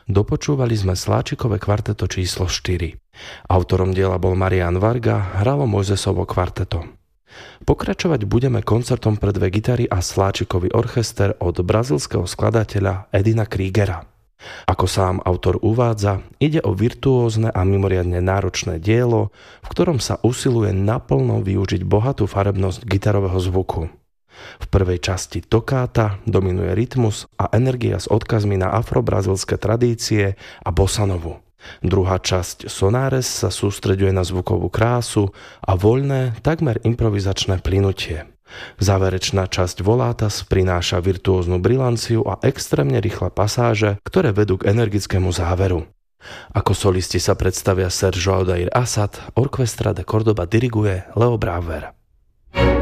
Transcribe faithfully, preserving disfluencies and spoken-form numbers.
Dopočúvali sme Sláčikové kvarteto číslo štyri. Autorom diela bol Marián Varga, hralo Mojzesovo kvarteto. Pokračovať budeme koncertom pre dve gitary a Sláčikový orchester od brazílskeho skladateľa Edina Kriegera. Ako sám autor uvádza, ide o virtuózne a mimoriadne náročné dielo, v ktorom sa usiluje naplno využiť bohatú farebnosť gitarového zvuku. V prvej časti tokáta dominuje rytmus a energia s odkazmi na afrobrazilské tradície a bossanovu. Druhá časť Sonares sa sústreďuje na zvukovú krásu a voľné, takmer improvizačné plynutie. Záverečná časť Volatas prináša virtuóznu brilanciu a extrémne rýchle pasáže, ktoré vedú k energickému záveru. Ako solisti sa predstavia Sergio Odair Assad, Orchestra de Córdoba diriguje Leo Brouwer.